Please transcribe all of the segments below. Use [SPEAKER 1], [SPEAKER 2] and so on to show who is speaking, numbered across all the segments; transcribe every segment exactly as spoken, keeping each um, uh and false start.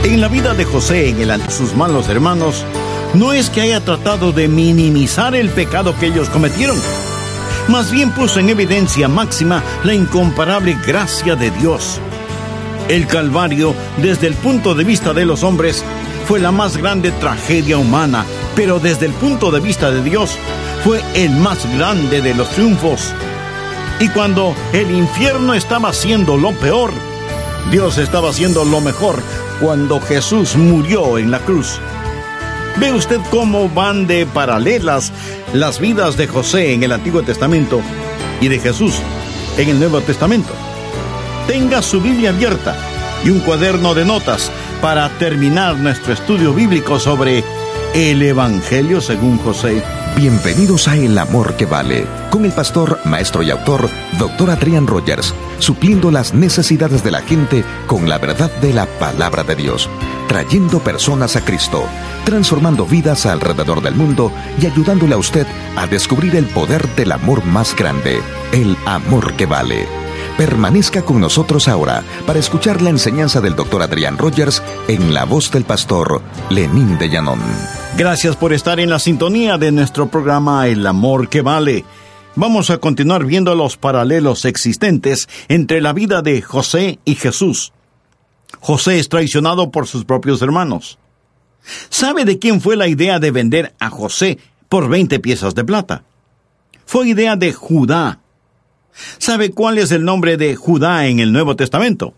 [SPEAKER 1] En la vida de José, en el sus malos hermanos, no es que haya tratado de minimizar el pecado que ellos cometieron. Más bien puso en evidencia máxima la incomparable gracia de Dios. El Calvario, desde el punto de vista de los hombres, fue la más grande tragedia humana, pero desde el punto de vista de Dios, fue el más grande de los triunfos. Y cuando el infierno estaba haciendo lo peor, Dios estaba haciendo lo mejor cuando Jesús murió en la cruz. ¿Ve usted cómo van de paralelas las vidas de José en el Antiguo Testamento y de Jesús en el Nuevo Testamento? Tenga su Biblia abierta y un cuaderno de notas para terminar nuestro estudio bíblico sobre el Evangelio según José.
[SPEAKER 2] Bienvenidos a El Amor que Vale, con el pastor, maestro y autor, doctor Adrián Rogers, supliendo las necesidades de la gente con la verdad de la palabra de Dios, trayendo personas a Cristo, transformando vidas alrededor del mundo y ayudándole a usted a descubrir el poder del amor más grande, el amor que vale. Permanezca con nosotros ahora para escuchar la enseñanza del doctor Adrián Rogers en la voz del pastor Lenín de Llanón.
[SPEAKER 1] Gracias por estar en la sintonía de nuestro programa El Amor que Vale. Vamos a continuar viendo los paralelos existentes entre la vida de José y Jesús. José es traicionado por sus propios hermanos. ¿Sabe de quién fue la idea de vender a José por veinte piezas de plata? Fue idea de Judá. ¿Sabe cuál es el nombre de Judá en el Nuevo Testamento?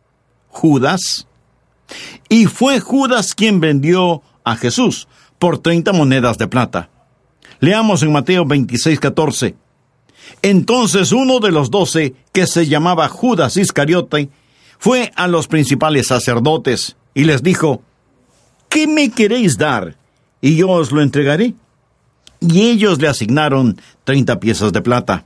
[SPEAKER 1] Judas. Y fue Judas quien vendió a Jesús por treinta monedas de plata. Leamos en Mateo veintiséis, catorce. Entonces uno de los doce, que se llamaba Judas Iscariote, fue a los principales sacerdotes y les dijo: ¿qué me queréis dar? Y yo os lo entregaré. Y ellos le asignaron treinta piezas de plata.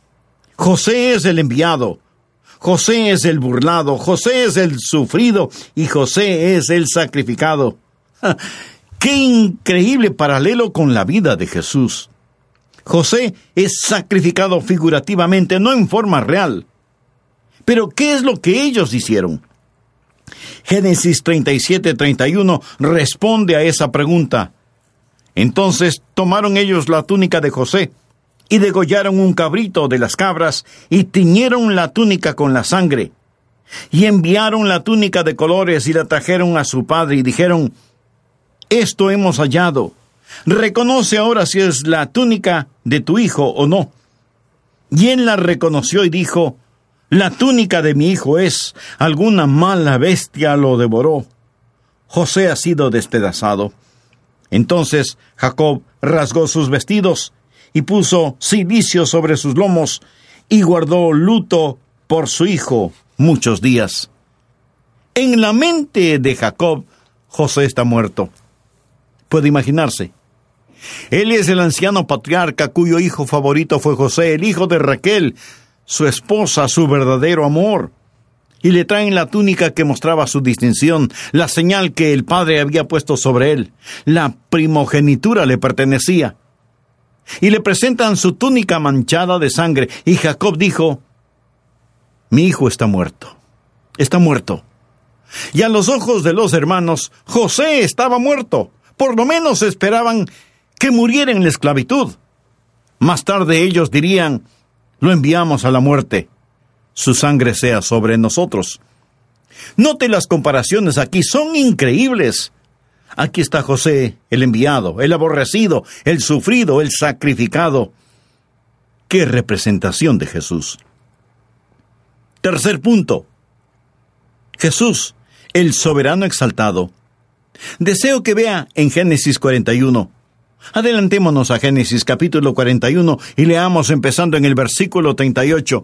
[SPEAKER 1] José es el enviado, José es el burlado, José es el sufrido y José es el sacrificado. ¡Ja! ¡Qué increíble paralelo con la vida de Jesús! José es sacrificado figurativamente, no en forma real. Pero ¿qué es lo que ellos hicieron? Génesis treinta y siete, treinta y uno responde a esa pregunta. Entonces tomaron ellos la túnica de José, y degollaron un cabrito de las cabras, y tiñeron la túnica con la sangre. Y enviaron la túnica de colores, y la trajeron a su padre, y dijeron: esto hemos hallado. Reconoce ahora si es la túnica de tu hijo o no. Y él la reconoció y dijo: la túnica de mi hijo es. Alguna mala bestia lo devoró. José ha sido despedazado. Entonces Jacob rasgó sus vestidos, y puso cilicio sobre sus lomos, y guardó luto por su hijo muchos días. En la mente de Jacob, José está muerto. Puede imaginarse. Él es el anciano patriarca cuyo hijo favorito fue José, el hijo de Raquel, su esposa, su verdadero amor. Y le traen la túnica que mostraba su distinción, la señal que el padre había puesto sobre él. La primogenitura le pertenecía. Y le presentan su túnica manchada de sangre, y Jacob dijo: mi hijo está muerto, está muerto. Y a los ojos de los hermanos, José estaba muerto. Por lo menos esperaban que muriera en la esclavitud. Más tarde ellos dirían: lo enviamos a la muerte, su sangre sea sobre nosotros. Note las comparaciones aquí, son increíbles. Aquí está José, el enviado, el aborrecido, el sufrido, el sacrificado. ¡Qué representación de Jesús! Tercer punto. Jesús, el soberano exaltado. Deseo que vea en Génesis cuarenta y uno. Adelantémonos a Génesis capítulo cuarenta y uno y leamos empezando en el versículo treinta y ocho.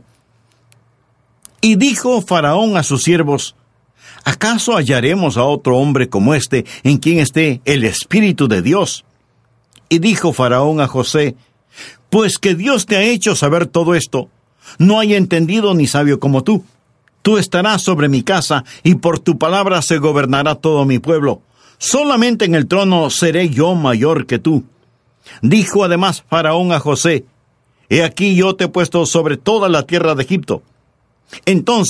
[SPEAKER 1] Y dijo Faraón a sus siervos: ¿acaso hallaremos a otro hombre como este, en quien esté el Espíritu de Dios? Y dijo Faraón a José: pues que Dios te ha hecho saber todo esto, no hay entendido ni sabio como tú. Tú estarás sobre mi casa, y por tu palabra se gobernará todo mi pueblo. Solamente en el trono seré yo mayor que tú. Dijo además Faraón a José: he aquí yo te he puesto sobre toda la tierra de Egipto. Entonces